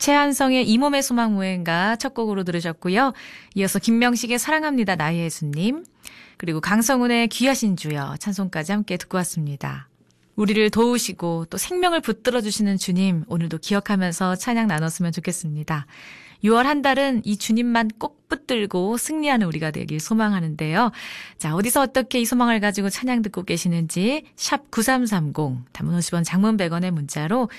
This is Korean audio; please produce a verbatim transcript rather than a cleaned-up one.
최한성의 이 몸의 소망 무행가 첫 곡으로 들으셨고요. 이어서 김명식의 사랑합니다 나의 예수님, 그리고 강성훈의 귀하신 주여 찬송까지 함께 듣고 왔습니다. 우리를 도우시고 또 생명을 붙들어 주시는 주님, 오늘도 기억하면서 찬양 나눴으면 좋겠습니다. 유월 한 달은 이 주님만 꼭 붙들고 승리하는 우리가 되길 소망하는데요. 자, 어디서 어떻게 이 소망을 가지고 찬양 듣고 계시는지 샵 구삼삼공, 단문 오십 원, 장문 백 원의 문자로